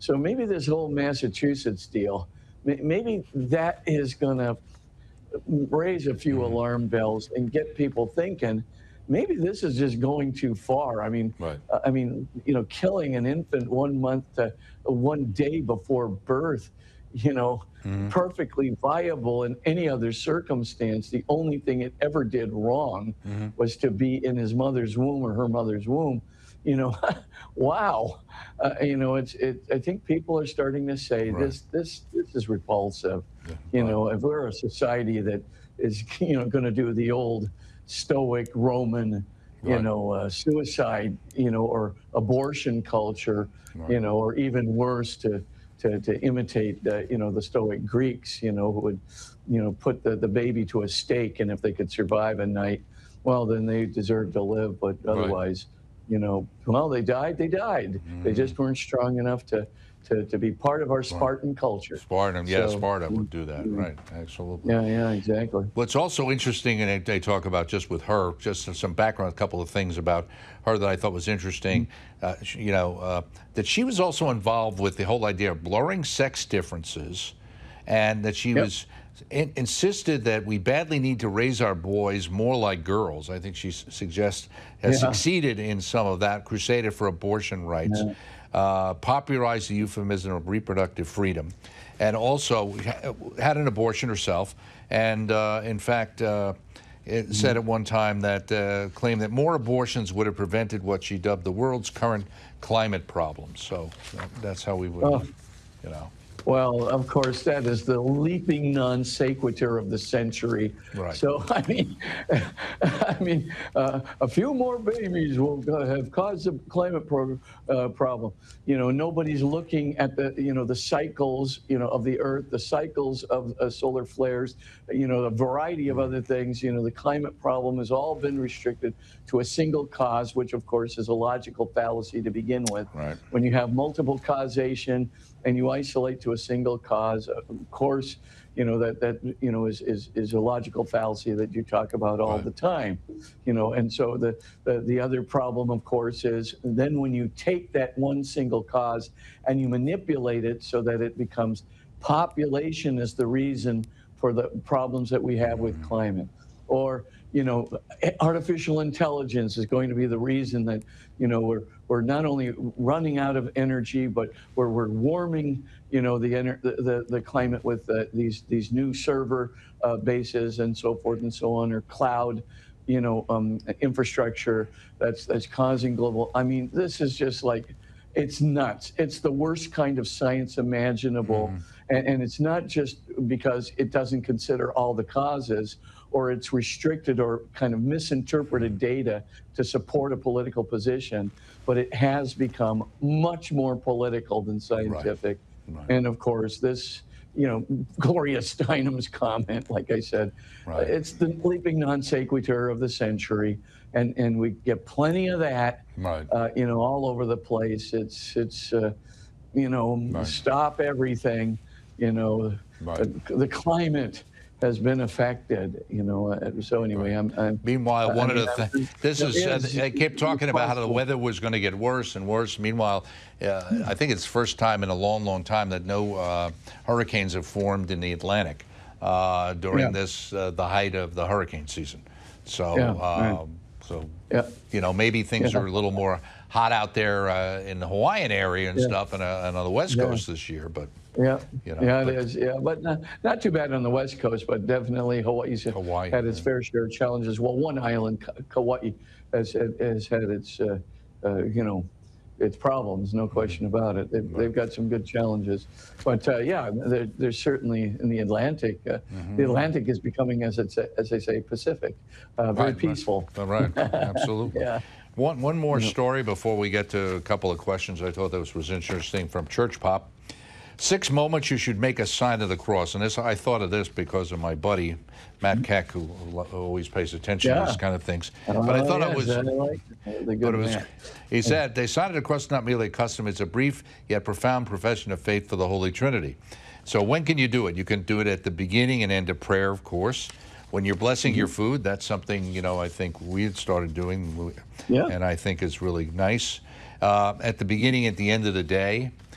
So maybe this whole Massachusetts deal, maybe that is going to raise a few alarm bells and get people thinking. Maybe this is just going too far. Right. Killing an infant 1 month to 1 day before birth, perfectly viable in any other circumstance. The only thing it ever did wrong was to be in his mother's womb or her mother's womb. Wow. I think people are starting to say this is repulsive. If we're a society that is, going to do the old stoic Roman, suicide, or abortion culture, or even worse to imitate, the Stoic Greeks, who would, put the baby to a stake, and if they could survive a night, well, then they deserve to live. But otherwise, well, they died. They just weren't strong enough to be part of our Spartan culture. Sparta would do that, right? Absolutely. Yeah, exactly. What's also interesting, and they talk about just with her, just some background, a couple of things about her that I thought was interesting, that she was also involved with the whole idea of blurring sex differences, and that she was insisted that we badly need to raise our boys more like girls. I think she suggests has succeeded in some of that, crusaded for abortion rights. Popularized the euphemism of reproductive freedom, and also had an abortion herself, and in fact it said at one time that claimed that more abortions would have prevented what she dubbed the world's current climate problems. So that's how we would, Well, of course, that is the leaping non sequitur of the century. Right. So, a few more babies will have caused the climate problem. Nobody's looking at the cycles, of the Earth, the cycles of solar flares, a variety of other things. The climate problem has all been restricted to a single cause, which, of course, is a logical fallacy to begin with. Right. When you have multiple causation and you isolate to a single cause, of course, that is a logical fallacy that you talk about all the time, and so the other problem, of course, is then when you take that one single cause and you manipulate it so that it becomes population is the reason for the problems that we have with climate, or artificial intelligence is going to be the reason that we're not only running out of energy, but we're warming the climate with these new server bases and so forth and so on, or cloud infrastructure that's causing global. This is just like, it's nuts. It's the worst kind of science imaginable. And it's not just because it doesn't consider all the causes, or it's restricted or kind of misinterpreted data to support a political position, but it has become much more political than scientific. Right. And of course, this, Gloria Steinem's comment, like I said, it's the leaping non sequitur of the century. And we get plenty of that, all over the place. It's stop everything, the climate has been affected, so anyway, Meanwhile, one of the things, I kept talking about how the weather was going to get worse and worse. Meanwhile, I think it's the first time in a long, long time that no hurricanes have formed in the Atlantic during the height of the hurricane season. So, maybe things are a little more hot out there in the Hawaiian area and stuff, and on the West Coast this year, but. It is. But not too bad on the West Coast, but definitely Hawaii had its fair share of challenges. Well, one island, Kauai, has had its, its problems, no question about it. They've got some good challenges, but there's certainly in the Atlantic. The Atlantic is becoming, as they say, Pacific, very peaceful. Right. Absolutely. One more story before we get to a couple of questions. I thought this was interesting from Church Pop. 6 moments you should make a sign of the cross. And I thought of this because of my buddy, Matt Keck, who always pays attention to these kind of things. But I thought he said, they sign of the cross is not merely a custom, it's a brief yet profound profession of faith for the Holy Trinity. So when can you do it? You can do it at the beginning and end of prayer, of course. When you're blessing your food, that's something, I think we had started doing, and I think is really nice. At the beginning, at the end of the day,